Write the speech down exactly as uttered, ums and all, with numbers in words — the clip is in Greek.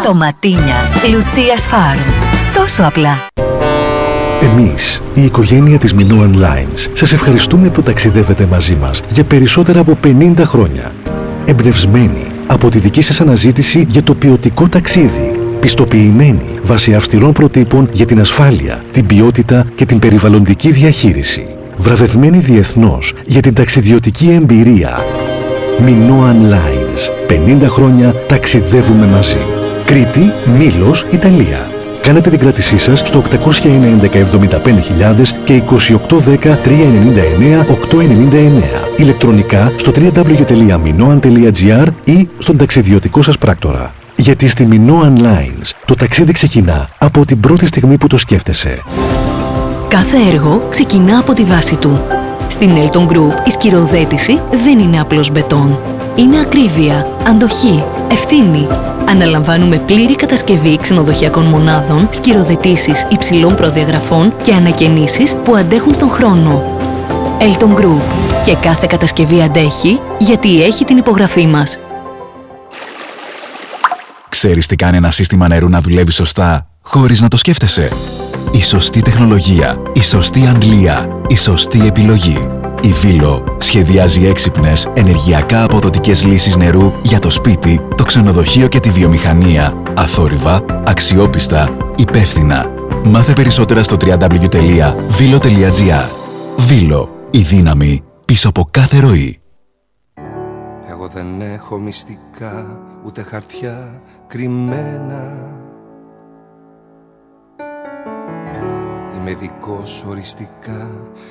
Ντοματίνια Λουτσίας Farm. Τόσο απλά. Εμείς, η οικογένεια της Minoan Lines, σας ευχαριστούμε που ταξιδεύετε μαζί μας για περισσότερα από πενήντα χρόνια. Εμπνευσμένοι από τη δική σας αναζήτηση για το ποιοτικό ταξίδι. Πιστοποιημένοι βάσει αυστηρών προτύπων για την ασφάλεια, την ποιότητα και την περιβαλλοντική διαχείριση. Βραβευμένοι διεθνώς για την ταξιδιωτική εμπειρία. Minoan Lines. πενήντα χρόνια ταξιδεύουμε μαζί. Κρήτη, Μήλος, Ιταλία. Κάνετε την κράτησή σας στο οκτακόσια ένα έντεκα εβδομήντα πέντε χιλιάδες και είκοσι οκτώ δέκα τριακόσια ενενήντα εννέα οκτακόσια ενενήντα εννέα. Ηλεκτρονικά στο double-u double-u double-u τελεία minoan τελεία gr ή στον ταξιδιωτικό σας πράκτορα. Γιατί στη Minoan Lines το ταξίδι ξεκινά από την πρώτη στιγμή που το σκέφτεσαι. Κάθε έργο ξεκινά από τη βάση του. Στην Elton Group η σκυροθέτηση δεν είναι απλώς μπετόν. Είναι ακρίβεια, αντοχή, ευθύνη. Αναλαμβάνουμε πλήρη κατασκευή ξενοδοχειακών μονάδων, σκυροθετήσεις υψηλών προδιαγραφών και ανακαινήσεις που αντέχουν στον χρόνο. Elton Group. Και κάθε κατασκευή αντέχει γιατί έχει την υπογραφή μας. Ξέρεις τι κάνει ένα σύστημα νερού να δουλεύει σωστά, χωρίς να το σκέφτεσαι? Η σωστή τεχνολογία, η σωστή αντλία, η σωστή επιλογή. Η Βίλο σχεδιάζει έξυπνες, ενεργειακά αποδοτικές λύσεις νερού για το σπίτι, το ξενοδοχείο και τη βιομηχανία. Αθόρυβα, αξιόπιστα, υπεύθυνα. Μάθε περισσότερα στο double-u double-u double-u τελεία βίλο τελεία gr. Βίλο, η δύναμη πίσω από κάθε ροή. Εγώ δεν έχω μυστικά, ούτε χαρτιά κρυμμένα. Είμαι δικός οριστικά